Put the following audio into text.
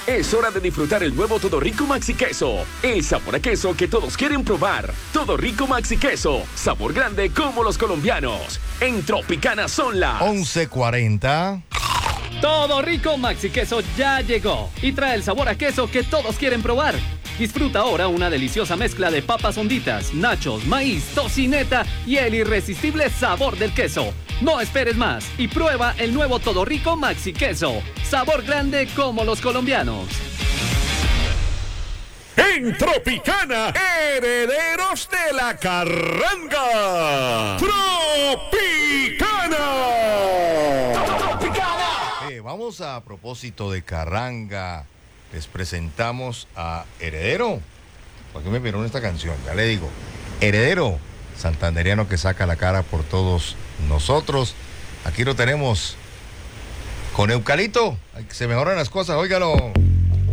Es hora de disfrutar el nuevo Todo Rico Maxi Queso. El sabor a queso que todos quieren probar. Todo Rico Maxi Queso. Sabor grande como los colombianos. En Tropicana son las 11:40. Todo Rico Maxi Queso ya llegó y trae el sabor a queso que todos quieren probar. Disfruta ahora una deliciosa mezcla de papas honditas, nachos, maíz, tocineta y el irresistible sabor del queso. No esperes más y prueba el nuevo Todo Rico Maxi Queso. Sabor grande como los colombianos. En Tropicana, herederos de la carranga. Tropicana. Vamos a propósito de carranga. Les presentamos a Heredero. ¿Por qué me vieron esta canción? Ya le digo. Heredero, santanderiano que saca la cara por todos nosotros. Aquí lo tenemos con Eucalipto. Se mejoran las cosas, óigalo.